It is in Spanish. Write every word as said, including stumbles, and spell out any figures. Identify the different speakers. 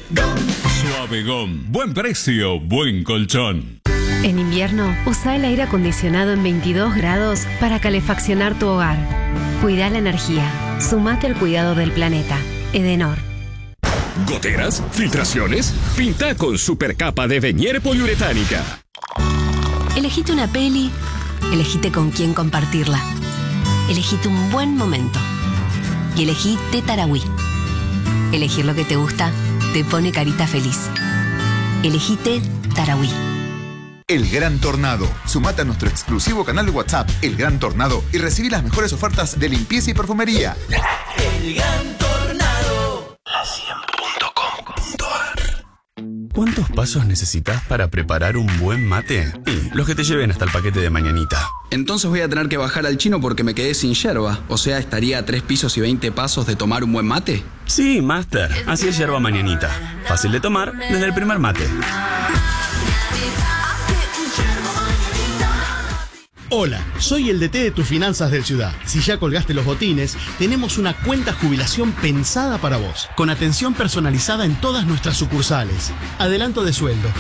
Speaker 1: Suave Gom. Buen precio, buen colchón.
Speaker 2: En invierno, usa el aire acondicionado en veintidós grados para calefaccionar tu hogar. Cuida la energía. Sumate al cuidado del planeta. Edenor.
Speaker 3: ¿Goteras? ¿Filtraciones? Pinta con supercapa de Venier poliuretánica.
Speaker 4: Elegite una peli, elegite con quién compartirla. Elegite un buen momento. Y elegí Té Tarahui. Elegir lo que te gusta te pone carita feliz. Elegí Té Tarahui.
Speaker 5: El Gran Tornado. Sumate a nuestro exclusivo canal de WhatsApp, El Gran Tornado, y recibí las mejores ofertas de limpieza y perfumería.
Speaker 6: El Gran Tornado.
Speaker 7: La cien punto com punto a r. ¿Cuántos pasos necesitas para preparar un buen mate? Y los que te lleven hasta el paquete de mañanita.
Speaker 8: Entonces voy a tener que bajar al chino porque me quedé sin yerba. O sea, ¿estaría a tres pisos y veinte pasos de tomar un buen mate?
Speaker 7: Sí, Master. Así es yerba mañanita. Fácil de tomar desde el primer mate.
Speaker 9: Hola, soy el D T de tus finanzas del Ciudad. Si ya colgaste los botines, tenemos una cuenta jubilación pensada para vos, con atención personalizada en todas nuestras sucursales, adelanto de sueldo,